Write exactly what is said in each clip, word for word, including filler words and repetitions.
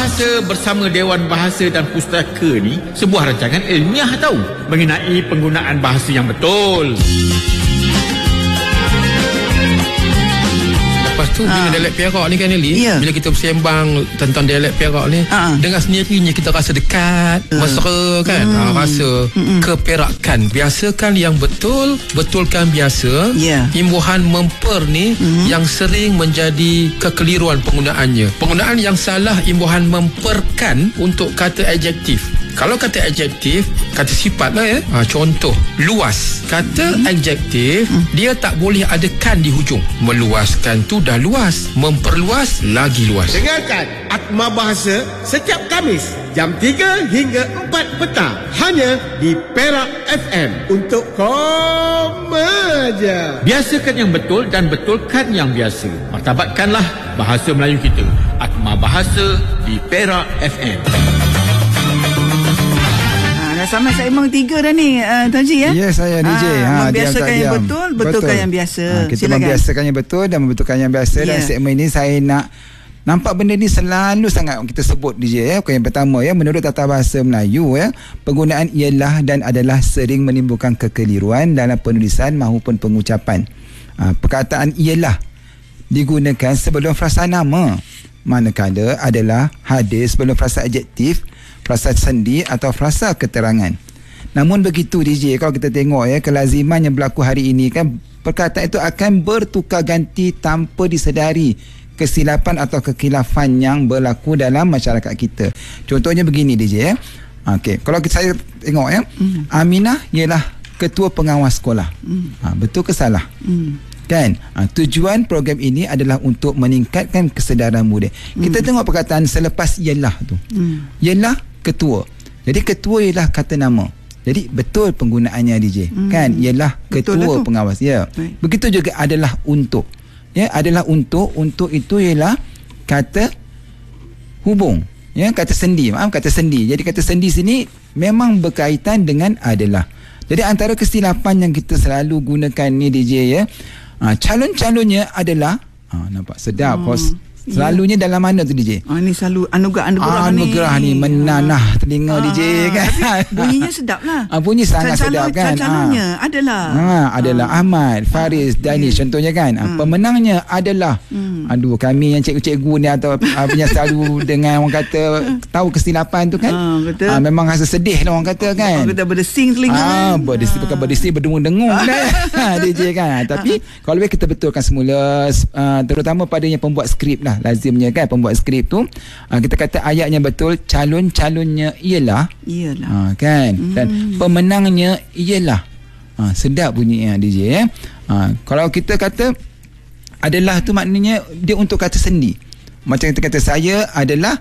Bahasa bersama Dewan Bahasa dan Pustaka ni sebuah rancangan ilmiah tahu mengenai penggunaan bahasa yang betul. Lepas tu ha. Bila dialek Perak ni kan Eli, ya. Bila kita bersembang tentang dialek Perak ni, ha. Dengan sendirinya kita rasa dekat, uh. mesra kan, hmm. ha, rasa hmm. keperakan. Biasakan yang betul, betulkan biasa. Yeah. Imbuhan memper ni hmm. yang sering menjadi kekeliruan penggunaannya. Penggunaan yang salah imbuhan memperkan untuk kata adjektif. Kalau kata adjektif, kata sifat lah ya. Ha, contoh, luas. Kata hmm. adjektif, hmm. dia tak boleh ada kan di hujung. Meluaskan tu dah luas. Memperluas lagi luas. Dengarkan Atma Bahasa setiap Khamis jam tiga hingga empat petang. Hanya di Perak F M. Untuk Komaja. Biasakan yang betul dan betulkan yang biasa. Martabatkanlah bahasa Melayu kita. Atma Bahasa di Perak F M. Sama seimbang tiga dah ni uh, Tuan Haji ya. Ya, saya D J. Ha, membiasakan yang betul, betulkan betul. yang biasa. Ha, kita Silakan. membiasakan yang betul dan membetulkan yang biasa. Yeah. Dan segmen ini saya nak nampak benda ni selalu sangat kita sebut D J ya. Yang pertama ya, menurut Tata Bahasa Melayu ya, penggunaan ialah dan adalah sering menimbulkan kekeliruan dalam penulisan maupun pengucapan. Ha, perkataan ialah digunakan sebelum frasa nama, manakala adalah hadir sebelum frasa adjektif, frasa sendi atau frasa keterangan. Namun begitu D J, kalau kita tengok ya, kelaziman yang berlaku hari ini kan, perkataan itu akan bertukar ganti tanpa disedari kesilapan atau kekhilafan yang berlaku dalam masyarakat kita. Contohnya begini D J ya. Okey, kalau kita saya tengok ya, mm. Aminah ialah ketua pengawas sekolah. Mm. Ha, betul ke salah? Mm. Kan? Ha, tujuan program ini adalah untuk meningkatkan kesedaran murid. Mm. Kita tengok perkataan selepas ialah tu. Mm. Ialah ketua. Jadi ketua ialah kata nama. Jadi betul penggunaannya D J. Hmm. Kan? Ialah ketua pengawas. Ya. Baik. Begitu juga adalah untuk. Ya, adalah untuk. Untuk itu ialah kata hubung. Ya, kata sendi. Maaf, kata sendi. Jadi kata sendi sini memang berkaitan dengan adalah. Jadi antara kesilapan yang kita selalu gunakan ni D J ya. Ha, calon-calonnya adalah ha, nampak sedap. Hmm. Selalunya yeah. dalam mana tu D J? Ah, ni selalu anugerah-anugerah ni. Anugerah ni menanah ah. telinga ah, D J kan. Bunyinya sedap lah. Ah, bunyi sangat Calon, sedap kan. Calonnya ah. adalah. Ah, adalah ah. Ahmad, Faris, ah. Danish yeah. contohnya kan. Ah. Pemenangnya adalah. Hmm. Aduh, kami yang cikgu-cikgu ni atau uh, yang selalu dengan orang kata tahu kesilapan tu kan. Ah, betul. Ah, memang rasa sedih lah orang kata kan. Orang kata berdesing telinga. Ah, berdesing, bukan berdesing, berdengung-dengung dah D J kan. Tapi kalau boleh kita betulkan semula, uh, terutama pada yang pembuat skrip lah. Lazimnya kan pembuat skrip tu uh, kita kata ayatnya betul, calon-calonnya ialah ialah uh, kan hmm. dan pemenangnya ialah uh, sedap bunyinya D J ya. Uh, kalau kita kata adalah tu maknanya dia untuk kata sendi. Macam kita kata saya adalah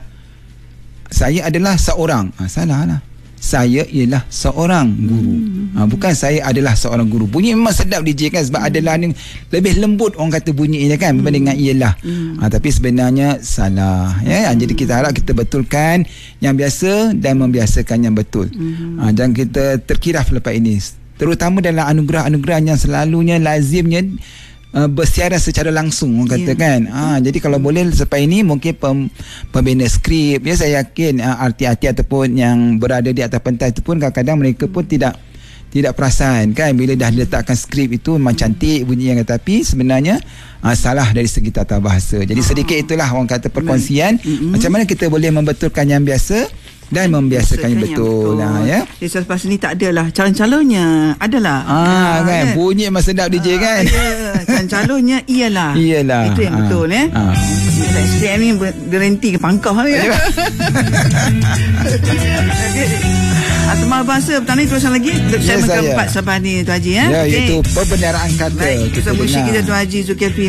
saya adalah seorang. Uh, salah lah. Saya ialah seorang guru. Hmm. Ha, bukan saya adalah seorang guru. Bunyi memang sedap D J kan, sebab hmm. adalah ni lebih lembut orang kata bunyinya kan berbanding dengan ialah. Hmm. Ha, tapi sebenarnya salah ya. Hmm. Jadi kita harap kita betulkan yang biasa dan membiasakan yang betul. Hmm. Ha, jangan kita terkiraf lepas ini. Terutama dalam anugerah-anugerah yang selalunya lazimnya Uh, bersiaran secara langsung orang kata yeah. kan. Ha, jadi kalau boleh selepas ini mungkin pem, pembina skrip ya, saya yakin uh, arti-arti ataupun yang berada di atas pentas itu pun kadang-kadang mereka pun tidak tidak perasan kan bila dah diletakkan skrip itu memang cantik bunyi yang tapi sebenarnya uh, salah dari segi tata bahasa. Jadi sedikit itulah orang kata perkongsian mm-hmm. macam mana kita boleh membetulkan yang biasa dan membiasakan yang betul, betul. Nah, ya. Jadi selepas ni tak adalah calon-calonnya adalah. Ah, ah kan. Ya. Bunyi memang sedap D J kan. Ah, ya. Calon-calonnya ialah. Ialah. Itu yang ah. betul eh. Ah. S D M ni berhenti ke pangkah ya. Atma Bahasa petang ni terusan lagi untuk segmen keempat selepas ni Tuan Haji eh. Ya, okay. Iaitu pembenaran kata. Baik, kita musik kita Tuan Haji Zulkifli